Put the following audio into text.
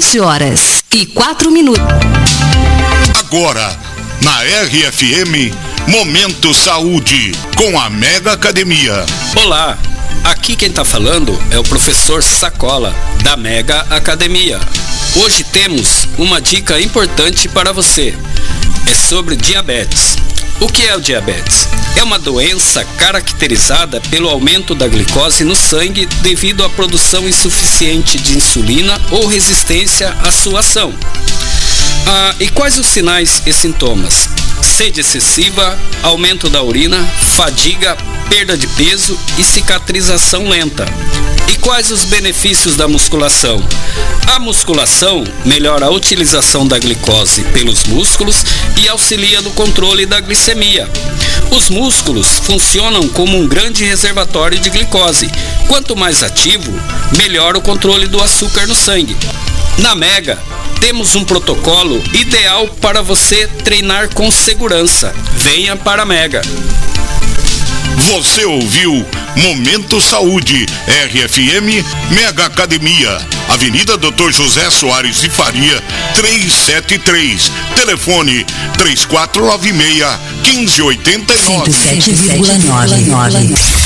7h04. Agora, na RFM, Momento Saúde, com a Mega Academia. Olá, aqui quem está falando é o professor Sacola, da Mega Academia. Hoje temos uma dica importante para você. É sobre diabetes. O que é o diabetes? É uma doença caracterizada pelo aumento da glicose no sangue devido à produção insuficiente de insulina ou resistência à sua ação. E quais os sinais e sintomas? Sede excessiva, aumento da urina, fadiga, perda de peso e cicatrização lenta. E quais os benefícios da musculação? A musculação melhora a utilização da glicose pelos músculos e auxilia no controle da glicemia. Os músculos funcionam como um grande reservatório de glicose. Quanto mais ativo, melhor o controle do açúcar no sangue. Na Mega, temos um protocolo ideal para você treinar com segurança. Venha para a Mega. Você ouviu Momento Saúde, RFM Mega Academia, Avenida Dr. José Soares de Faria, 373. Telefone 3496-1589. 107,9.